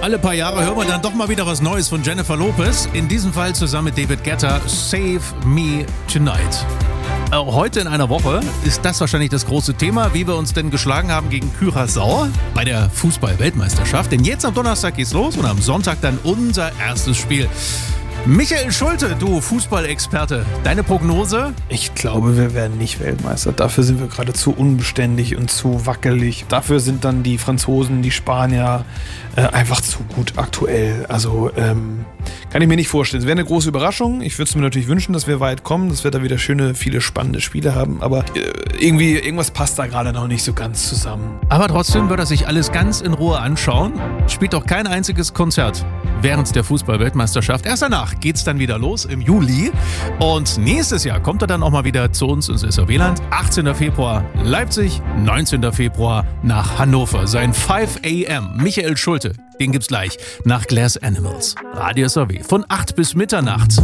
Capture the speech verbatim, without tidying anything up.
Alle paar Jahre hören wir dann doch mal wieder was Neues von Jennifer Lopez. In diesem Fall zusammen mit David Guetta, Save Me Tonight. Heute in einer Woche ist das wahrscheinlich das große Thema, wie wir uns denn geschlagen haben gegen Curaçao bei der Fußball-Weltmeisterschaft. Denn jetzt am Donnerstag geht's los und am Sonntag dann unser erstes Spiel. Michael Schulte, du Fußballexperte, deine Prognose? Ich glaube, wir werden nicht Weltmeister. Dafür sind wir gerade zu unbeständig und zu wackelig. Dafür sind dann die Franzosen, die Spanier äh, einfach zu gut aktuell. Also ähm, kann ich mir nicht vorstellen. Es wäre eine große Überraschung. Ich würde es mir natürlich wünschen, dass wir weit kommen, dass wir da wieder schöne, viele spannende Spiele haben. Aber äh, irgendwie, irgendwas passt da gerade noch nicht so ganz zusammen. Aber trotzdem wird er sich alles ganz in Ruhe anschauen. Spielt doch kein einziges Konzert während der Fußball-Weltmeisterschaft. Erst danach geht's dann wieder los im Juli. Und nächstes Jahr kommt er dann auch mal wieder zu uns ins S R W-Land. achtzehnten Februar Leipzig, neunzehnten Februar nach Hannover. Sein fünf a m Michael Schulte, den gibt's gleich nach Glass Animals. Radio S R W von acht bis Mitternacht.